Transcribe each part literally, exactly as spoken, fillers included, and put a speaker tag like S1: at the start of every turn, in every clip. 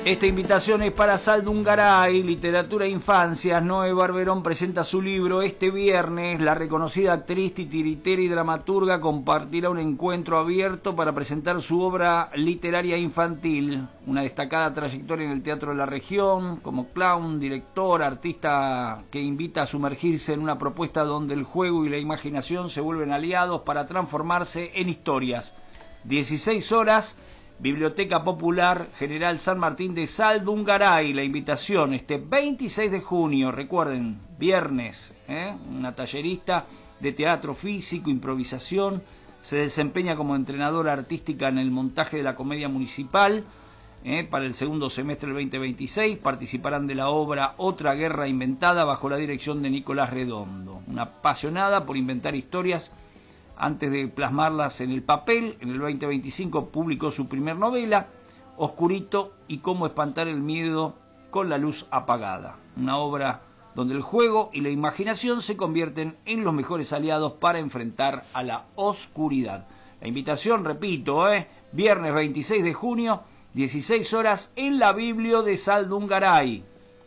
S1: Esta invitación es para Saldungaray, Literatura e Infancias. Noé Barberón presenta su libro este viernes. La reconocida actriz, titiritera y dramaturga compartirá un encuentro abierto para presentar su obra literaria infantil. Una destacada trayectoria en el teatro de la región, como clown, director, artista que invita a sumergirse en una propuesta donde el juego y la imaginación se vuelven aliados para transformarse en historias. dieciséis horas... Biblioteca Popular General San Martín de Saldungaray. La invitación este veintiséis de junio, recuerden, viernes, ¿eh? Una tallerista de teatro físico, improvisación, se desempeña como entrenadora artística en el montaje de la comedia municipal, ¿eh? Para el segundo semestre del veinte veintiséis participarán de la obra Otra Guerra Inventada bajo la dirección de Nicolás Redondo, una apasionada por inventar historias antes de plasmarlas en el papel. En el veinte veinticinco publicó su primer novela, Oscurito y cómo espantar el miedo con la luz apagada. Una obra donde el juego y la imaginación se convierten en los mejores aliados para enfrentar a la oscuridad. La invitación, repito, ¿eh? viernes veintiséis de junio, dieciséis horas, en la Biblio de Saldungaray.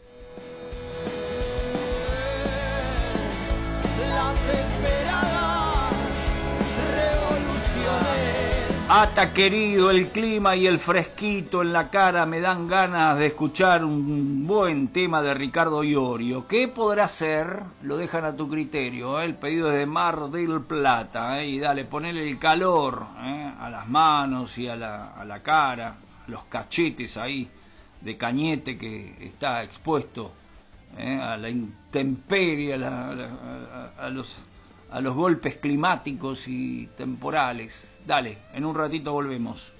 S1: Ata querido, el clima y el fresquito en la cara me dan ganas de escuchar un buen tema de Ricardo Iorio. ¿Qué podrá ser? Lo dejan a tu criterio, ¿eh? El pedido es de Mar del Plata, ¿eh? Y dale, ponele el calor, ¿eh? A las manos y a la, a la cara, a los cachetes ahí de Cañete que está expuesto, ¿eh? A la intemperie, a, la, a, la, a, a los... a los golpes climáticos y temporales. Dale, en un ratito volvemos.